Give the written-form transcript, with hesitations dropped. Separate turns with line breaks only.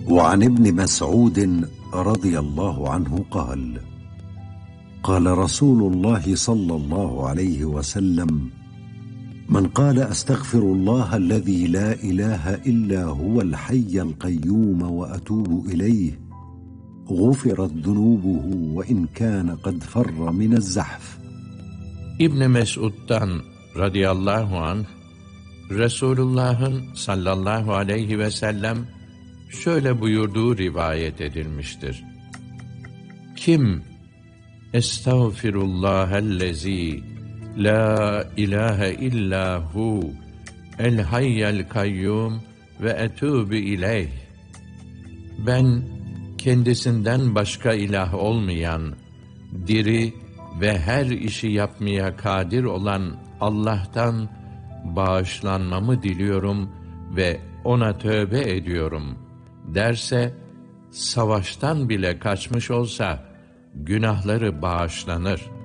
وعن ابن مسعود رضي الله عنه قال: قال رسول الله صلى الله عليه وسلم: من قال أستغفر الله الذي لا إله إلا هو الحي القيوم وأتوب إليه غفرت ذنوبه وإن كان قد فر من الزحف.
İbn Mesud'dan radıyallahu anh, Resulullah'ın sallallahu aleyhi ve sellem şöyle buyurduğu rivayet edilmiştir. Kim Estağfirullahellezî la ilahe illahu el hayyel kayyum ve etûbü ileyh. Ben kendisinden başka ilah olmayan, diri ve her işi yapmaya kadir olan Allah'tan bağışlanmamı diliyorum ve ona tövbe ediyorum derse, savaştan bile kaçmış olsa günahları bağışlanır.